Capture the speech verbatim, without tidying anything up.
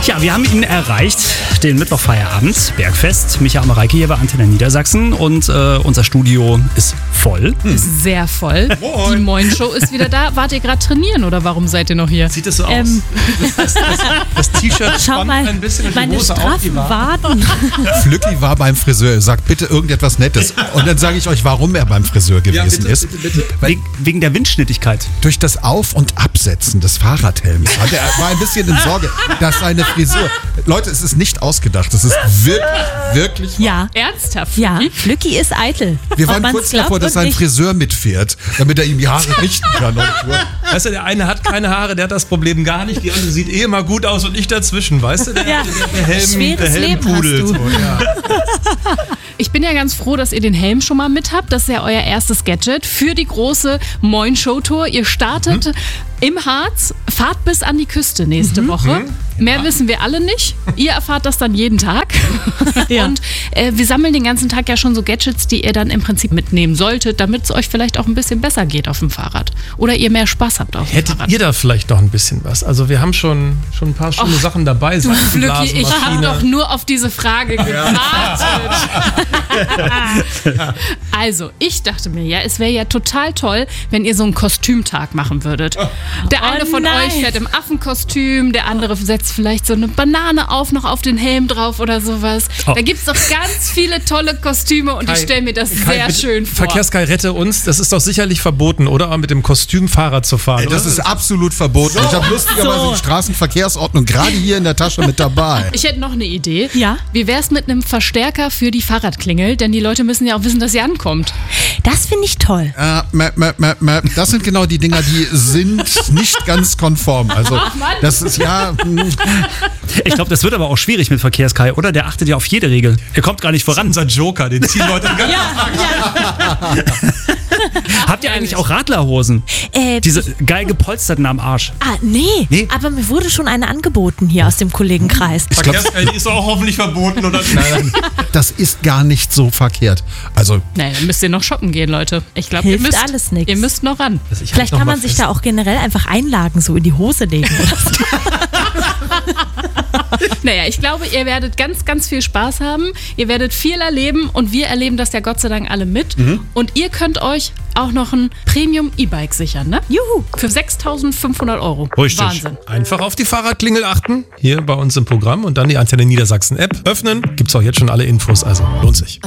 Tja, wir haben ihn erreicht, den Mittwochfeierabend, Bergfest. Micha Mareike hier bei Antenne Niedersachsen und äh, unser Studio ist voll. Hm. Ist sehr voll. Moin. Die Moin-Show ist wieder da. Wart ihr gerade trainieren oder warum seid ihr noch hier? Sieht es so Ähm. aus? Das, das, das, das T-Shirt Schau spannt mal, ein bisschen und die meine Hose auch. Die straffen war. Waden. Flücki war beim Friseur, sagt bitte irgendetwas Nettes. Und dann sage ich euch, warum er beim Friseur gewesen Ja, bitte, ist. bitte, bitte. Weil Wegen, wegen der Windschnittigkeit. durch das Auf- und Absetzen des Fahrradhelms hat er war ein bisschen in Sorge, dass seine Frisur... Leute, es ist nicht ausgedacht. Es ist wirklich, wirklich... Ja, Ernsthaft? ja, Flücki ist eitel. Wir Ob waren man's kurz glaubt davor, dass und sein nicht. Friseur mitfährt, damit er ihm die Haare richten kann. Weißt du, der eine hat keine Haare, der hat das Problem gar nicht. Die andere sieht eh immer gut aus und ich dazwischen, weißt du? Der, Ja. der, der Helm, Schweres der Helm Leben hast pudelt. du. So, ja. Ich bin ja ganz froh, dass ihr den Helm schon mal mit habt. Das ist ja euer erstes Gadget für die große Moin-Show-Tour. Ihr startet Mhm. im Harz, fahrt bis an die Küste nächste Woche. Mehr wissen wir alle nicht. Ihr erfahrt das dann jeden Tag. Ja. Und äh, wir sammeln den ganzen Tag ja schon so Gadgets, die ihr dann im Prinzip mitnehmen solltet, damit es euch vielleicht auch ein bisschen besser geht auf dem Fahrrad. Oder ihr mehr Spaß habt auf dem Hättet Fahrrad. ihr da vielleicht noch ein bisschen was? Also wir haben schon, schon ein paar schöne Och, Sachen dabei. Du Flücki, ich habe Seifenblasenmaschine. doch nur auf diese Frage gewartet. Also, ich dachte mir ja, es wäre ja total toll, wenn ihr so einen Kostümtag machen würdet. Der eine Oh von nein. euch fährt im Affenkostüm, der andere setzt vielleicht so eine Banane auf, noch auf den Helm drauf oder sowas. Oh. Da gibt es doch ganz viele tolle Kostüme und Kai, ich stelle mir das Kai, sehr bitte, schön vor. Verkehrskai, rette uns. Das ist doch sicherlich verboten, oder? Mit dem Kostüm Fahrrad zu fahren. Das oder? ist absolut verboten. Ich habe lustigerweise So. die Straßenverkehrsordnung gerade hier in der Tasche mit dabei. Ich hätte noch eine Idee. Ja? Wie wär's mit einem Verstärker für die Fahrradklingel? Denn die Leute müssen ja auch wissen, dass sie ankommt. Das finde ich toll. Äh, mä, mä, mä, mä. Das sind genau die Dinger, die sind nicht ganz konform. Also das ist ja... mh, Ich glaube, das wird aber auch schwierig mit Verkehrskai, oder? Der achtet ja auf jede Regel. Er kommt gar nicht voran. Unser Joker, den ziehen Leute den ganzen Tag. Habt ihr eigentlich auch Radlerhosen? Äh, Diese geil gepolsterten am Arsch. ah, nee, Nee. aber mir wurde schon eine angeboten hier aus dem Kollegenkreis. Verkehrskai, die ist doch auch hoffentlich verboten, oder? Nein, das ist gar nicht so verkehrt. Also Naja, dann müsst ihr noch shoppen gehen, Leute. Ich glaube, ihr Hilft müsst, alles nix. ihr müsst noch ran. Ich Vielleicht kann man sich da auch generell einfach Einlagen so in die Hose legen. Oder so. Naja, ich glaube, ihr werdet ganz, ganz viel Spaß haben. Ihr werdet viel erleben und wir erleben das ja Gott sei Dank alle mit. Und ihr könnt euch auch noch ein Premium-E-Bike sichern, ne? Juhu. Für sechstausendfünfhundert Euro. Richtig. Wahnsinn. Einfach auf die Fahrradklingel achten, hier bei uns im Programm und dann die Antenne Niedersachsen App öffnen. Gibt's auch jetzt schon alle Infos, also lohnt sich.